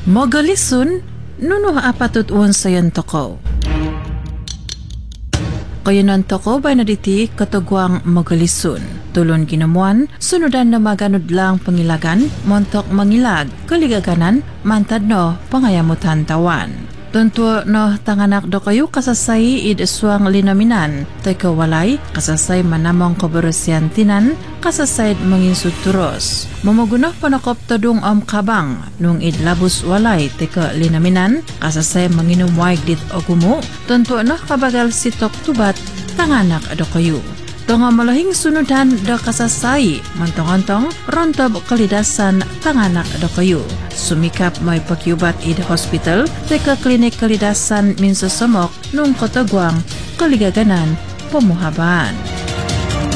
Mogalisun, nuno apatut uwan sayan toko. Kayanan toko ba na diti katagwang mogalisun. Tulon ginamuan, sunudan na maganod lang pangilagan, montok mangilag, kaligaganan, mantad no, pangayamutan tawan. Tuntua no tanganak do kayo kasasay id iswang linaminan, tay kawalay kasasay manamong kabarasyan tinan, kasasay mangin suturos. Mamagunah panakop tadung kabang, nung id labus walay tay ka linaminan, kasasay manginumwaig dit ogumo, tuntua no kabagal sitok tubat, tanganak do kayo. Tunga malahing sunudan da kasasay, mantong-antong, rontob kalidasan tanganak da kayo. Sumikap may pagyubat id hospital, teka klinik kalidasan minsasamok nung katagwang kaligaganan pamuhabaan.